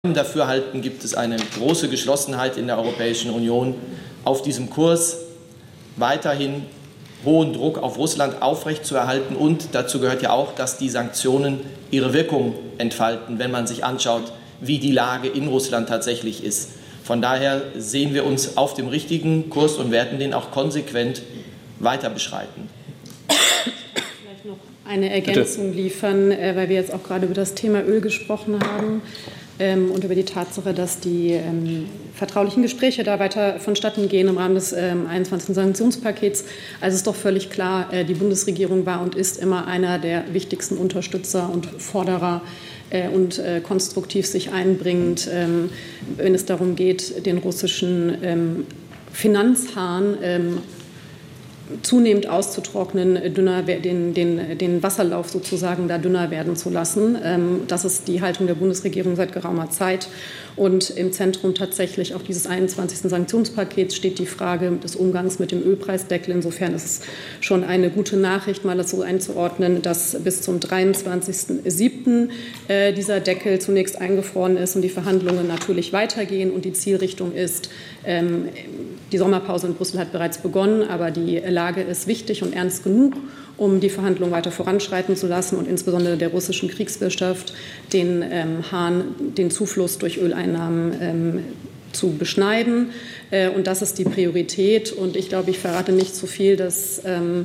Dafürhalten gibt es eine große Geschlossenheit in der Europäischen Union, auf diesem Kurs weiterhin hohen Druck auf Russland aufrechtzuerhalten. Und dazu gehört ja auch, dass die Sanktionen ihre Wirkung entfalten, wenn man sich anschaut, wie die Lage in Russland tatsächlich ist. Von daher sehen wir uns auf dem richtigen Kurs und werden den auch konsequent weiter beschreiten. Vielleicht noch eine Ergänzung liefern, weil wir jetzt auch gerade über das Thema Öl gesprochen haben. Und über die Tatsache, dass die vertraulichen Gespräche da weiter vonstatten gehen im Rahmen des 21. Sanktionspakets. Also ist doch völlig klar, die Bundesregierung war und ist immer einer der wichtigsten Unterstützer und Forderer und konstruktiv sich einbringend, wenn es darum geht, den russischen Finanzhahn zunehmend auszutrocknen, den Wasserlauf sozusagen da dünner werden zu lassen. Das ist die Haltung der Bundesregierung seit geraumer Zeit. Und im Zentrum tatsächlich auch dieses 21. Sanktionspakets steht die Frage des Umgangs mit dem Ölpreisdeckel. Insofern ist es schon eine gute Nachricht, mal das so einzuordnen, dass bis zum 23.07. Dieser Deckel zunächst eingefroren ist und die Verhandlungen natürlich weitergehen. Und die Zielrichtung ist, die Sommerpause in Brüssel hat bereits begonnen, aber die Lage ist wichtig und ernst genug, um die Verhandlungen weiter voranschreiten zu lassen und insbesondere der russischen Kriegswirtschaft den Zufluss durch Öleinnahmen zu beschneiden. Und das ist die Priorität. Und ich glaube, ich verrate nicht zu viel, dass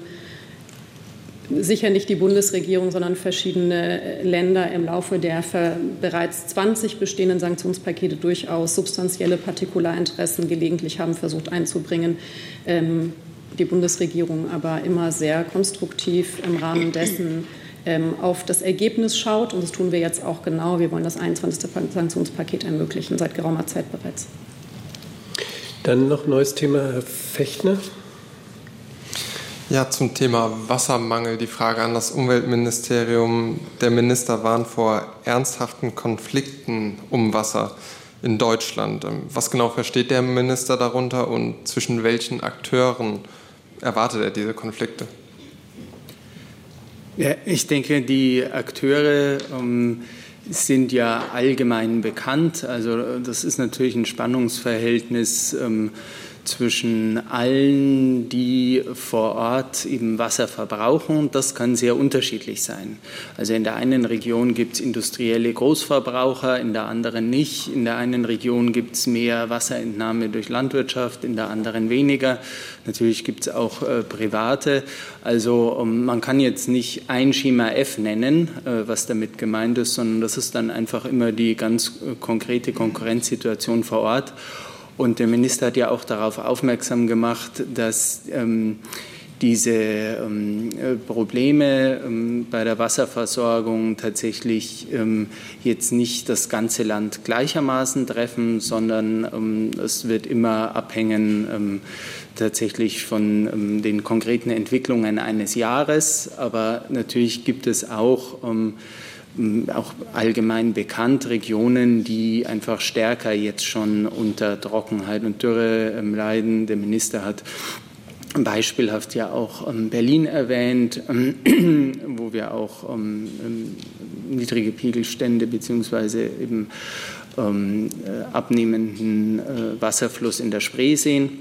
sicher nicht die Bundesregierung, sondern verschiedene Länder im Laufe der bereits 20 bestehenden Sanktionspakete durchaus substanzielle Partikularinteressen gelegentlich haben versucht einzubringen. Die Bundesregierung aber immer sehr konstruktiv im Rahmen dessen auf das Ergebnis schaut. Und das tun wir jetzt auch genau. Wir wollen das 21. Sanktionspaket ermöglichen, seit geraumer Zeit bereits. Dann noch ein neues Thema, Herr Fechtner. Ja, zum Thema Wassermangel die Frage an das Umweltministerium. Der Minister warnt vor ernsthaften Konflikten um Wasser in Deutschland. Was genau versteht der Minister darunter und zwischen welchen Akteuren erwartet er diese Konflikte? Ja, ich denke, die Akteure sind ja allgemein bekannt. Also das ist natürlich ein Spannungsverhältnis zwischen allen, die vor Ort eben Wasser verbrauchen. Das kann sehr unterschiedlich sein. Also in der einen Region gibt es industrielle Großverbraucher, in der anderen nicht. In der einen Region gibt es mehr Wasserentnahme durch Landwirtschaft, in der anderen weniger. Natürlich gibt es auch private. Also man kann jetzt nicht ein Schema F nennen, was damit gemeint ist, sondern das ist dann einfach immer die ganz konkrete Konkurrenzsituation vor Ort. Und der Minister hat ja auch darauf aufmerksam gemacht, dass diese Probleme bei der Wasserversorgung tatsächlich jetzt nicht das ganze Land gleichermaßen treffen, sondern es wird immer abhängen tatsächlich von den konkreten Entwicklungen eines Jahres. Aber natürlich gibt es auch allgemein bekannt Regionen, die einfach stärker jetzt schon unter Trockenheit und Dürre leiden. Der Minister hat beispielhaft ja auch Berlin erwähnt, wo wir auch niedrige Pegelstände bzw. eben abnehmenden Wasserfluss in der Spree sehen.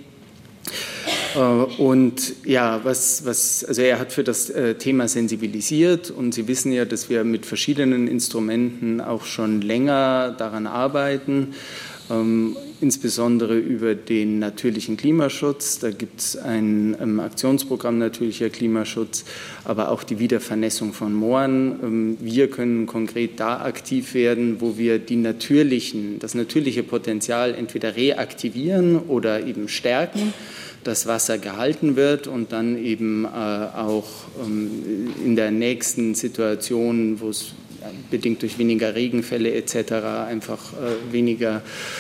Und ja, also er hat für das Thema sensibilisiert und Sie wissen ja, dass wir mit verschiedenen Instrumenten auch schon länger daran arbeiten, insbesondere über den natürlichen Klimaschutz. Da gibt es ein Aktionsprogramm natürlicher Klimaschutz, aber auch die Wiedervernässung von Mooren. Wir können konkret da aktiv werden, wo wir das natürliche Potenzial entweder reaktivieren oder eben stärken, dass Wasser gehalten wird und dann eben auch in der nächsten Situation, wo es bedingt durch weniger Regenfälle etc. einfach weniger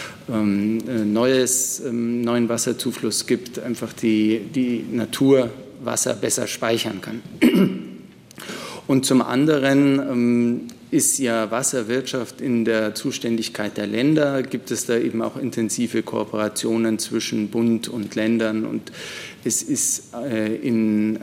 neuen Wasserzufluss gibt, einfach die Natur Wasser besser speichern kann. Und zum anderen ist ja Wasserwirtschaft in der Zuständigkeit der Länder, gibt es da eben auch intensive Kooperationen zwischen Bund und Ländern und es ist in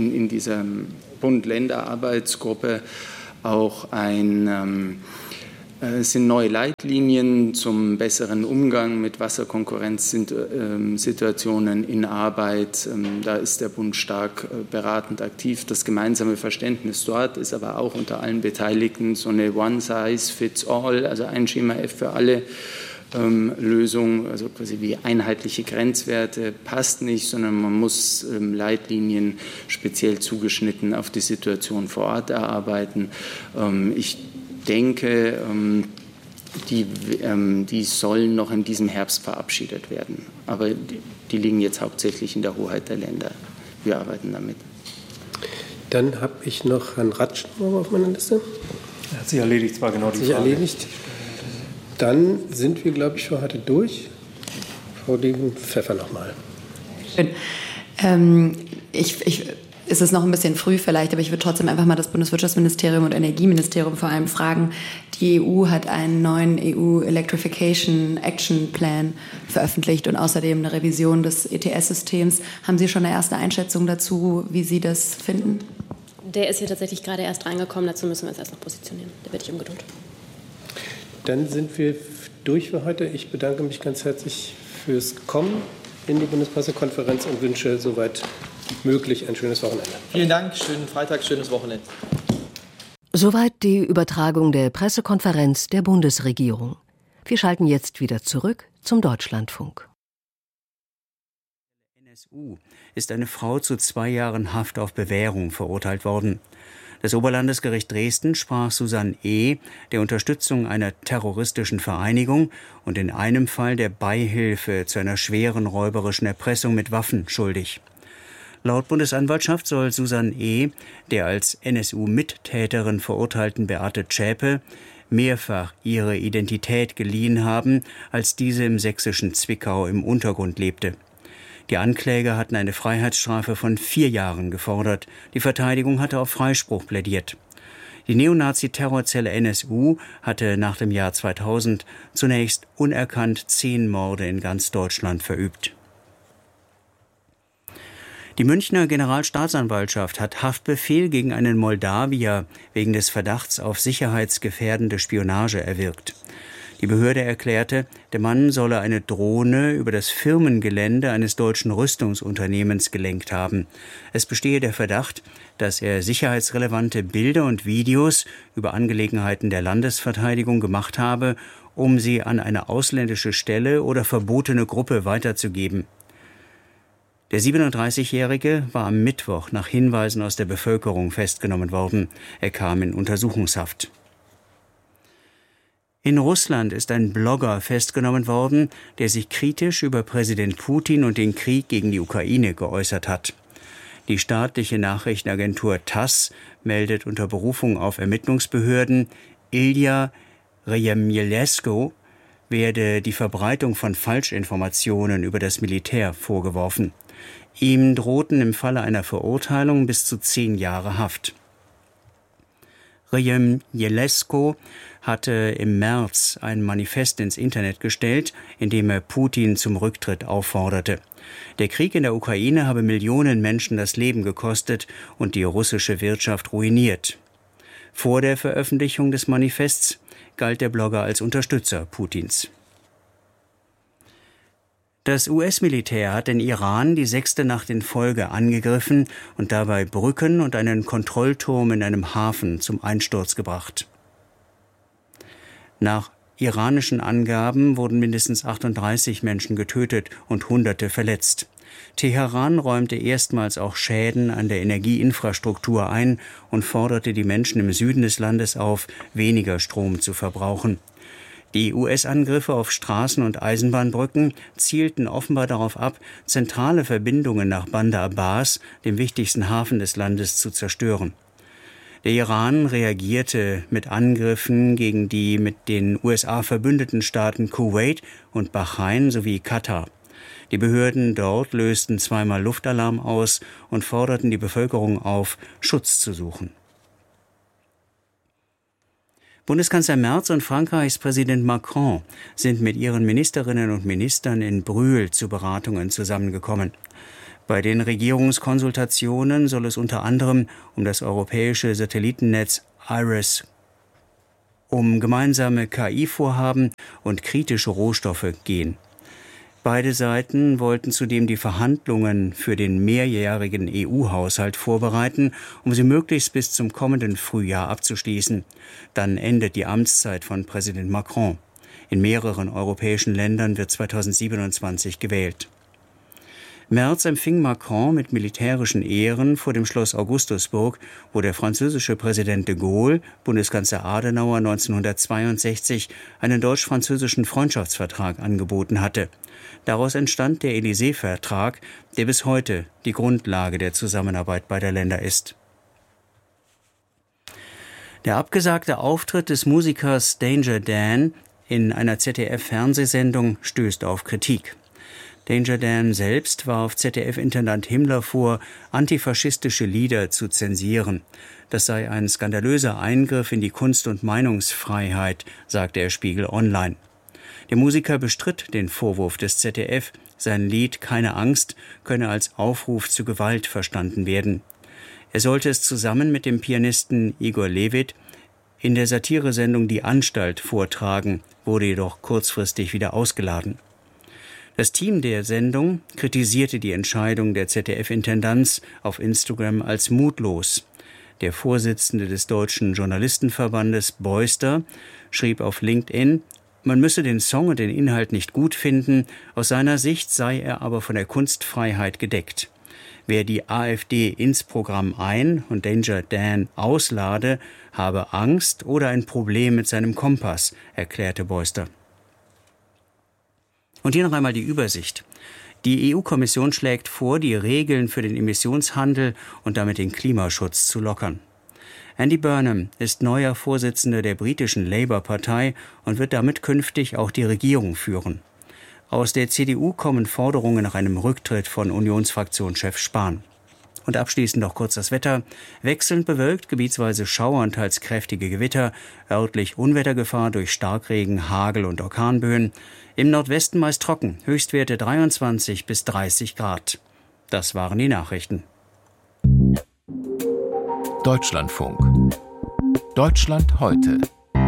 dieser Bund-Länder-Arbeitsgruppe auch ein Es sind neue Leitlinien zum besseren Umgang mit Wasserkonkurrenzsituationen in Arbeit. Da ist der Bund stark beratend aktiv. Das gemeinsame Verständnis dort ist aber auch unter allen Beteiligten so eine One-Size-Fits-All, also ein Schema F für alle Lösung, also quasi wie einheitliche Grenzwerte, passt nicht, sondern man muss Leitlinien speziell zugeschnitten auf die Situation vor Ort erarbeiten. Ich denke, die sollen noch in diesem Herbst verabschiedet werden. Aber die liegen jetzt hauptsächlich in der Hoheit der Länder. Wir arbeiten damit. Dann habe ich noch Herrn Ratsch auf meiner Liste. Hat sich erledigt, zwar genau die Frage. Erledigt. Dann sind wir, glaube ich, für heute durch. Frau Degen-Pfeffer nochmal. Schön. Es ist noch ein bisschen früh vielleicht, aber ich würde trotzdem einfach mal das Bundeswirtschaftsministerium und Energieministerium vor allem fragen. Die EU hat einen neuen EU Electrification Action Plan veröffentlicht und außerdem eine Revision des ETS-Systems. Haben Sie schon eine erste Einschätzung dazu, wie Sie das finden? Der ist hier tatsächlich gerade erst reingekommen, dazu müssen wir uns erst noch positionieren. Da bitte ich um Geduld. Dann sind wir durch für heute. Ich bedanke mich ganz herzlich fürs Kommen in die Bundespressekonferenz und wünsche soweit möglich ein schönes Wochenende. Vielen Dank, schönen Freitag, schönes Wochenende. Soweit die Übertragung der Pressekonferenz der Bundesregierung. Wir schalten jetzt wieder zurück zum Deutschlandfunk. NSU ist eine Frau zu 2 Jahren Haft auf Bewährung verurteilt worden. Das Oberlandesgericht Dresden sprach Susanne E. der Unterstützung einer terroristischen Vereinigung und in einem Fall der Beihilfe zu einer schweren räuberischen Erpressung mit Waffen schuldig. Laut Bundesanwaltschaft soll Susanne E. der als NSU-Mittäterin verurteilten Beate Zschäpe mehrfach ihre Identität geliehen haben, als diese im sächsischen Zwickau im Untergrund lebte. Die Ankläger hatten eine Freiheitsstrafe von 4 Jahren gefordert. Die Verteidigung hatte auf Freispruch plädiert. Die Neonazi-Terrorzelle NSU hatte nach dem Jahr 2000 zunächst unerkannt 10 Morde in ganz Deutschland verübt. Die Münchner Generalstaatsanwaltschaft hat Haftbefehl gegen einen Moldawier wegen des Verdachts auf sicherheitsgefährdende Spionage erwirkt. Die Behörde erklärte, der Mann solle eine Drohne über das Firmengelände eines deutschen Rüstungsunternehmens gelenkt haben. Es bestehe der Verdacht, dass er sicherheitsrelevante Bilder und Videos über Angelegenheiten der Landesverteidigung gemacht habe, um sie an eine ausländische Stelle oder verbotene Gruppe weiterzugeben. Der 37-Jährige war am Mittwoch nach Hinweisen aus der Bevölkerung festgenommen worden. Er kam in Untersuchungshaft. In Russland ist ein Blogger festgenommen worden, der sich kritisch über Präsident Putin und den Krieg gegen die Ukraine geäußert hat. Die staatliche Nachrichtenagentur TASS meldet unter Berufung auf Ermittlungsbehörden, Ilja Rejemjelezko werde die Verbreitung von Falschinformationen über das Militär vorgeworfen. Ihm drohten im Falle einer Verurteilung bis zu 10 Jahre Haft. Rejemjelezko hatte im März ein Manifest ins Internet gestellt, in dem er Putin zum Rücktritt aufforderte. Der Krieg in der Ukraine habe Millionen Menschen das Leben gekostet und die russische Wirtschaft ruiniert. Vor der Veröffentlichung des Manifests galt der Blogger als Unterstützer Putins. Das US-Militär hat den Iran die 6. Nacht in Folge angegriffen und dabei Brücken und einen Kontrollturm in einem Hafen zum Einsturz gebracht. Nach iranischen Angaben wurden mindestens 38 Menschen getötet und Hunderte verletzt. Teheran räumte erstmals auch Schäden an der Energieinfrastruktur ein und forderte die Menschen im Süden des Landes auf, weniger Strom zu verbrauchen. Die US-Angriffe auf Straßen- und Eisenbahnbrücken zielten offenbar darauf ab, zentrale Verbindungen nach Bandar Abbas, dem wichtigsten Hafen des Landes, zu zerstören. Der Iran reagierte mit Angriffen gegen die mit den USA verbündeten Staaten Kuwait und Bahrain sowie Katar. Die Behörden dort lösten zweimal Luftalarm aus und forderten die Bevölkerung auf, Schutz zu suchen. Bundeskanzler Merz und Frankreichs Präsident Macron sind mit ihren Ministerinnen und Ministern in Brühl zu Beratungen zusammengekommen. Bei den Regierungskonsultationen soll es unter anderem um das europäische Satellitennetz IRIS um gemeinsame KI-Vorhaben und kritische Rohstoffe gehen. Beide Seiten wollten zudem die Verhandlungen für den mehrjährigen EU-Haushalt vorbereiten, um sie möglichst bis zum kommenden Frühjahr abzuschließen. Dann endet die Amtszeit von Präsident Macron. In mehreren europäischen Ländern wird 2027 gewählt. März empfing Macron mit militärischen Ehren vor dem Schloss Augustusburg, wo der französische Präsident de Gaulle Bundeskanzler Adenauer 1962 einen deutsch-französischen Freundschaftsvertrag angeboten hatte. Daraus entstand der Élysée-Vertrag, der bis heute die Grundlage der Zusammenarbeit beider Länder ist. Der abgesagte Auftritt des Musikers Danger Dan in einer ZDF-Fernsehsendung stößt auf Kritik. Danger Dan selbst warf ZDF-Intendant Himmler vor, antifaschistische Lieder zu zensieren. Das sei ein skandalöser Eingriff in die Kunst- und Meinungsfreiheit, sagte er Spiegel Online. Der Musiker bestritt den Vorwurf des ZDF, sein Lied »Keine Angst« könne als Aufruf zu Gewalt verstanden werden. Er sollte es zusammen mit dem Pianisten Igor Levit in der Satiresendung Die Anstalt vortragen, wurde jedoch kurzfristig wieder ausgeladen. Das Team der Sendung kritisierte die Entscheidung der ZDF-Intendanz auf Instagram als mutlos. Der Vorsitzende des Deutschen Journalistenverbandes Beuster schrieb auf LinkedIn, man müsse den Song und den Inhalt nicht gut finden, aus seiner Sicht sei er aber von der Kunstfreiheit gedeckt. Wer die AfD ins Programm ein- und Danger Dan auslade, habe Angst oder ein Problem mit seinem Kompass, erklärte Beuster. Und hier noch einmal die Übersicht. Die EU-Kommission schlägt vor, die Regeln für den Emissionshandel und damit den Klimaschutz zu lockern. Andy Burnham ist neuer Vorsitzender der britischen Labour-Partei und wird damit künftig auch die Regierung führen. Aus der CDU kommen Forderungen nach einem Rücktritt von Unionsfraktionschef Spahn. Und abschließend noch kurz das Wetter. Wechselnd bewölkt, gebietsweise Schauer und teils kräftige Gewitter, örtlich Unwettergefahr durch Starkregen, Hagel und Orkanböen. Im Nordwesten meist trocken, Höchstwerte 23 bis 30 Grad. Das waren die Nachrichten. Deutschlandfunk. Deutschland heute.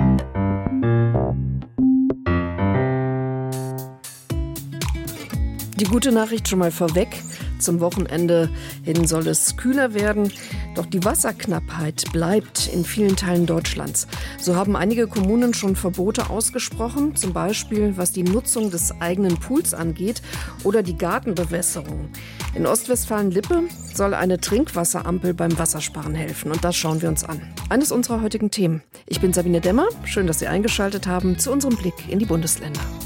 Die gute Nachricht schon mal vorweg. Zum Wochenende hin soll es kühler werden. Doch die Wasserknappheit bleibt in vielen Teilen Deutschlands. So haben einige Kommunen schon Verbote ausgesprochen, zum Beispiel was die Nutzung des eigenen Pools angeht oder die Gartenbewässerung. In Ostwestfalen-Lippe soll eine Trinkwasserampel beim Wassersparen helfen. Und das schauen wir uns an. Eines unserer heutigen Themen. Ich bin Sabine Demmer. Schön, dass Sie eingeschaltet haben zu unserem Blick in die Bundesländer.